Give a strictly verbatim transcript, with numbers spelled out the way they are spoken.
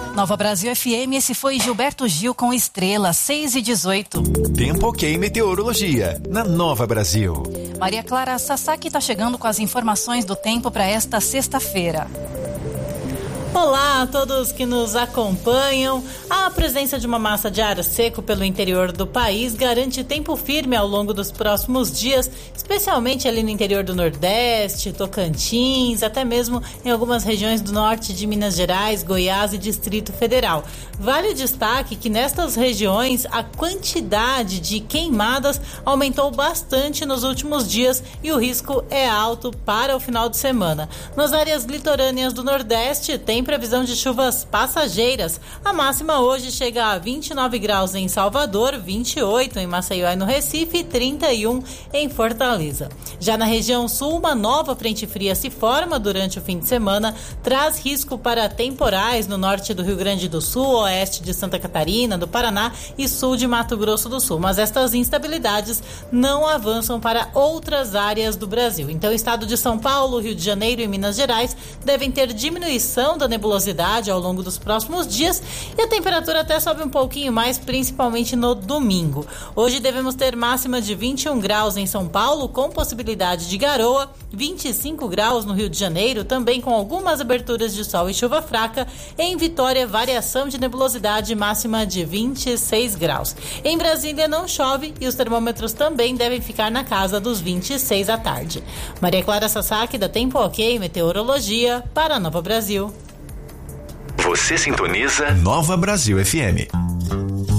Nova Brasil F M, esse foi Gilberto Gil com Estrela, seis e dezoito. Tempo ok meteorologia, na Nova Brasil. Maria Clara Sasaki está chegando com as informações do tempo para esta sexta-feira. Olá a todos que nos acompanham. A presença de uma massa de ar seco pelo interior do país garante tempo firme ao longo dos próximos dias, especialmente ali no interior do Nordeste, Tocantins, até mesmo em algumas regiões do norte de Minas Gerais, Goiás e Distrito Federal. Vale o destaque que nestas regiões a quantidade de queimadas aumentou bastante nos últimos dias e o risco é alto para o final de semana. Nas áreas litorâneas do Nordeste tem previsão de chuvas passageiras. A máxima hoje chega a vinte e nove graus em Salvador, vinte e oito em Maceió e no Recife e trinta e um em Fortaleza. Já na região sul, uma nova frente fria se forma durante o fim de semana, traz risco para temporais no norte do Rio Grande do Sul, oeste de Santa Catarina, do Paraná e sul de Mato Grosso do Sul. Mas estas instabilidades não avançam para outras áreas do Brasil. Então, o estado de São Paulo, Rio de Janeiro e Minas Gerais devem ter diminuição da nebulosidade ao longo dos próximos dias e a temperatura até sobe um pouquinho mais, principalmente no domingo. Hoje devemos ter máxima de vinte e um graus em São Paulo, com possibilidade de garoa, vinte e cinco graus no Rio de Janeiro, também com algumas aberturas de sol e chuva fraca. Em Vitória, variação de nebulosidade, máxima de vinte e seis graus. Em Brasília não chove e os termômetros também devem ficar na casa dos vinte e seis à tarde. Maria Clara Sasaki, da Tempo Ok Meteorologia, para a Nova Brasil. Você sintoniza Nova Brasil F M.